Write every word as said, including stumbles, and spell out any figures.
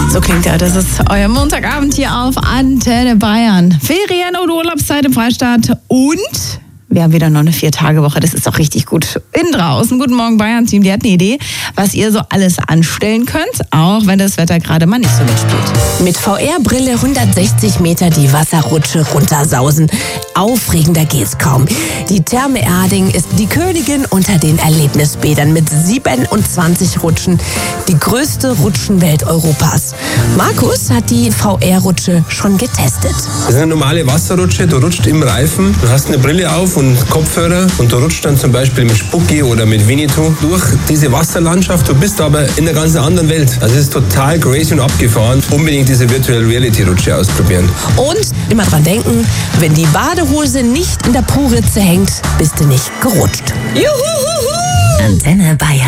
So klingt ja, das ist euer Montagabend hier auf Antenne Bayern. Ferien- oder Urlaubszeit im Freistaat und wir haben wieder noch eine Vier-Tage-Woche. Das ist doch richtig gut. Innen draußen. Guten Morgen, Bayern-Team. Die hat eine Idee, was ihr so alles anstellen könnt, auch wenn das Wetter gerade mal nicht so mitspielt. Mit V R-Brille hundertsechzig Meter die Wasserrutsche runtersausen. Aufregender geht's kaum. Die Therme Erding ist die Königin unter den Erlebnisbädern mit siebenundzwanzig Rutschen. Die größte Rutschenwelt Europas. Markus hat die V R-Rutsche schon getestet. Das ist eine normale Wasserrutsche. Du rutscht im Reifen, du hast eine Brille auf und Kopfhörer und du rutscht dann zum Beispiel mit Spucki oder mit Winnetou durch diese Wasserlandschaft. Du bist aber in einer ganz anderen Welt. Also es ist total crazy und abgefahren. Unbedingt diese Virtual Reality Rutsche ausprobieren. Und immer dran denken, wenn die Badehose nicht in der Po-Ritze hängt, bist du nicht gerutscht. Juhu! Antenne Bayern.